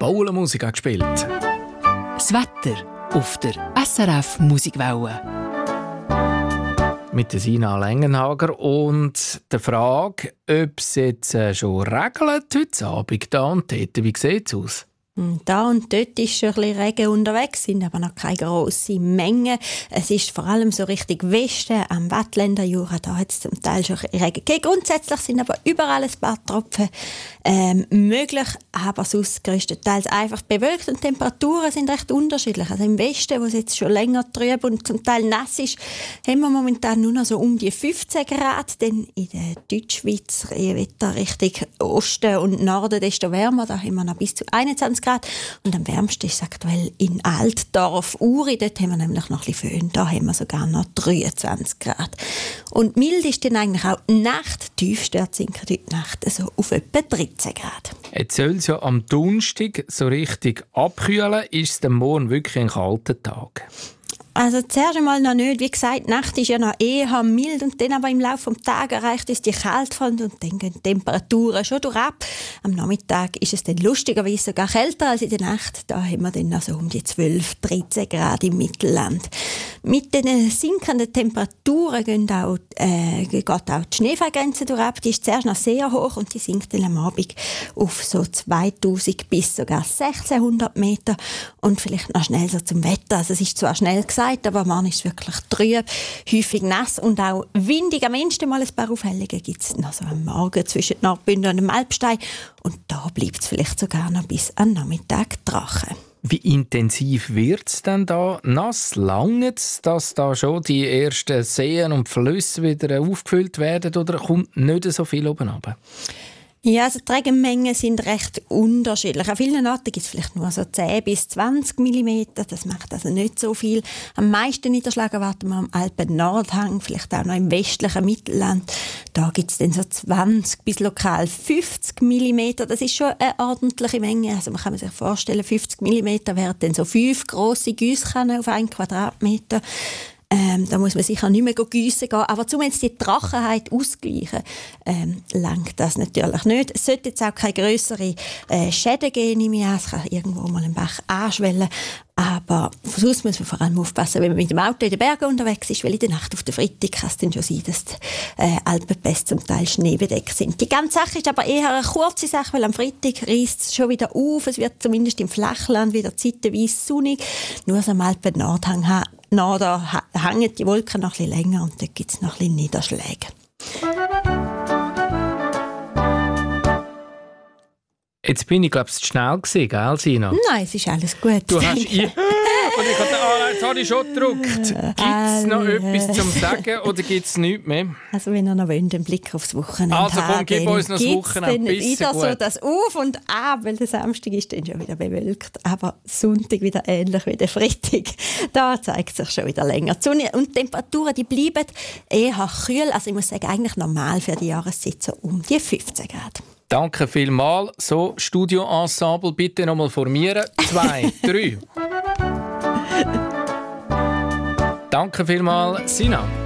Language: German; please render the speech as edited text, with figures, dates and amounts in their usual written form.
Bauernmusik gespielt. Das Wetter auf der SRF Musikwelle. Mit der Sina Lengenhager und der Frage, ob es jetzt schon regnet heute Abend da und dort. Wie sieht es aus? Da und dort ist schon ein bisschen Regen unterwegs, sind aber noch keine grosse Menge. Es ist vor allem so Richtung Westen, am Wattländer Jura, da hat es zum Teil schon Regen gegeben. Grundsätzlich sind aber überall ein paar Tropfen möglich, aber sonst grösstenteils einfach bewölkt und die Temperaturen sind recht unterschiedlich. Also im Westen, wo es jetzt schon länger trüb und zum Teil nass ist, haben wir momentan nur noch so um die 15 Grad, denn in der Deutschschweiz, Wetter Richtung Osten und Norden, desto wärmer, da haben wir noch bis zu 21 Grad. Und am wärmsten ist es aktuell in Altdorf, Uri. Dort haben wir nämlich noch ein bisschen Föhn. Da haben wir sogar noch 23 Grad. Und mild ist dann eigentlich auch die Nacht. Tiefstwert sinken heute Nacht so auf etwa 13 Grad. Jetzt soll es ja am Donnerstag so richtig abkühlen. Ist es dann morgen wirklich ein kalter Tag? Also zuerst einmal noch nicht. Wie gesagt, die Nacht ist ja noch eher mild und dann aber im Laufe des Tages erreicht uns die Kältefront und dann gehen die Temperaturen schon durchab. Am Nachmittag ist es dann lustigerweise sogar kälter als in der Nacht. Da haben wir dann also um die 12, 13 Grad im Mittelland. Mit den sinkenden Temperaturen geht auch die Schneefallgrenze durchab. Die ist zuerst noch sehr hoch und die sinkt dann am Abend auf so 2000 bis sogar 1600 Meter. Und vielleicht noch schnell so zum Wetter. Also es ist zwar schnell gesagt, aber man ist wirklich trüb, häufig nass und auch windig. Am ehesten mal ein paar Aufhellungen gibt es noch so am Morgen zwischen Nordbünden und dem Alpstein. Und da bleibt es vielleicht sogar noch bis am Nachmittag trocken. Wie intensiv wird es denn da nass? Langt es, dass da schon die ersten Seen und Flüsse wieder aufgefüllt werden oder kommt nicht so viel oben runter? Ja, also die Regenmengen sind recht unterschiedlich. An vielen Orten gibt es vielleicht nur so 10 bis 20 mm. Das macht also nicht so viel. Am meisten Niederschlag erwarten wir am Alpen-Nordhang, vielleicht auch noch im westlichen Mittelland. Da gibt es dann so 20 bis lokal 50 mm. Das ist schon eine ordentliche Menge. Also man kann sich vorstellen, 50 mm wären dann so 5 grosse Giesskannen auf 1 Quadratmeter. Da muss man sicher nicht mehr giessen gehen. Aber zumindest die Trockenheit ausgleichen, langt das natürlich nicht. Es sollte jetzt auch keine grösseren Schäden geben, nehme ich an. Es kann irgendwo mal ein Bach anschwellen. Aber sonst muss man vor allem aufpassen, wenn man mit dem Auto in den Bergen unterwegs ist, weil in der Nacht auf der Freitag kann es dann schon sein, dass die Alpenpässe zum Teil schneebedeckt sind. Die ganze Sache ist aber eher eine kurze Sache, weil am Freitag reisst es schon wieder auf. Es wird zumindest im Flachland wieder zeitweise sonnig. Nur so am Alpen-Nordhang da hängen die Wolken noch ein bisschen länger und dort gibt es noch ein bisschen Niederschläge. Jetzt bin ich, glaube ich, zu schnell gewesen, gell, Sina? Nein, es ist alles gut. Du hast... Und ich dachte, jetzt habe ich schon gedruckt. Gibt es noch etwas zum Sagen oder gibt es nichts mehr? Also wenn ihr noch wollt, einen Blick aufs Wochenende also komm, gib uns noch das Wochenende. Dann wieder gut. So das Auf und Ab, weil der Samstag ist dann schon wieder bewölkt. Aber Sonntag wieder ähnlich wie der Freitag. Da zeigt sich schon wieder länger. Die Sonne und die Temperaturen, die bleiben eher kühl. Also ich muss sagen, eigentlich normal für die Jahreszeit so um die 15 Grad. Danke vielmals. So, Studio-Ensemble bitte nochmal formieren. 2, 3. Danke vielmals, Sina.